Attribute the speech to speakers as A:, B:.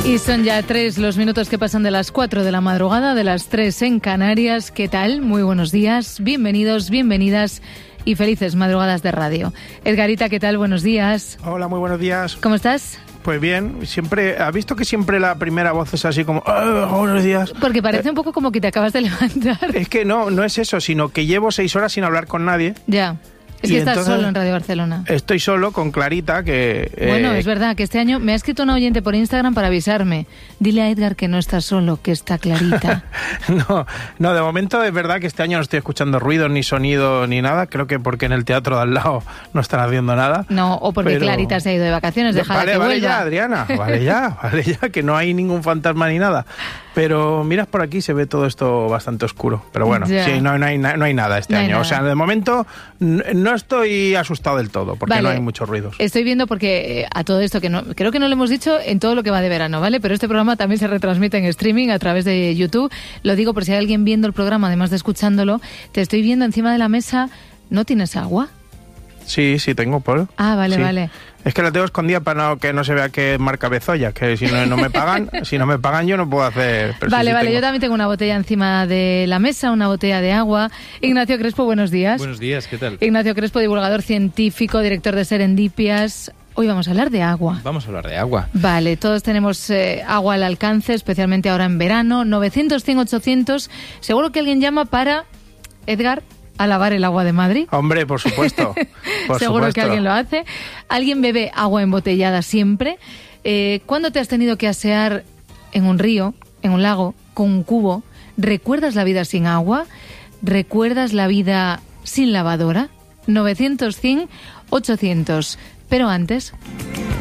A: Y son ya 3 los minutos que pasan de las 4 de la madrugada, de las 3 en Canarias. ¿Qué tal? Muy buenos días, bienvenidos, bienvenidas y felices madrugadas de radio. Edgarita, ¿qué tal? Buenos días.
B: Hola, muy buenos días.
A: ¿Cómo estás?
B: Pues bien, siempre, ¿has visto que siempre la primera voz es así como, buenos días?
A: Porque parece un poco como que te acabas de levantar.
B: Es que no es eso, sino que llevo 6 horas sin hablar con nadie.
A: Ya. Es que estás solo en Radio Barcelona.
B: Estoy solo con Clarita, que...
A: Bueno, es verdad que este año me ha escrito un oyente por Instagram para avisarme. Dile a Edgar que no está solo, que está Clarita.
B: No, de momento es verdad que este año no estoy escuchando ruidos, ni sonido, ni nada. Creo que porque en el teatro de al lado no están haciendo nada.
A: No, o porque Clarita se ha ido de vacaciones, déjala que vuelva.
B: Vale ya, Adriana, vale ya, que no hay ningún fantasma ni nada. Pero miras por aquí, se ve todo esto bastante oscuro. Pero bueno,
A: ya.
B: Sí, no hay nada este año. Nada. O sea, de momento no estoy asustado del todo, porque no hay muchos ruidos.
A: Estoy viendo porque a todo esto, creo que no lo hemos dicho en todo lo que va de verano, ¿vale? Pero este programa también se retransmite en streaming a través de YouTube. Lo digo por si hay alguien viendo el programa, además de escuchándolo. Te estoy viendo encima de la mesa. ¿No tienes agua?
B: Sí, tengo, Paul.
A: Ah, vale,
B: sí.
A: Vale.
B: Es que la tengo escondida para que no se vea que marca Bezoya, que si no me pagan, yo no puedo hacer...
A: Vale, yo también tengo una botella encima de la mesa, una botella de agua. Ignacio Crespo, buenos días.
C: Buenos días, ¿qué tal?
A: Ignacio Crespo, divulgador científico, director de Serendipias. Hoy vamos a hablar de agua.
C: Vamos a hablar de agua.
A: Vale, todos tenemos agua al alcance, especialmente ahora en verano. 900, 100, 800. Seguro que alguien llama para... Edgar... a lavar el agua de Madrid.
B: Hombre, por supuesto.
A: Seguro que alguien lo hace. ¿Alguien bebe agua embotellada siempre? ¿Cuándo te has tenido que asear en un río, en un lago, con un cubo? ¿Recuerdas la vida sin agua? ¿Recuerdas la vida sin lavadora? 900, 100, 800. Pero antes...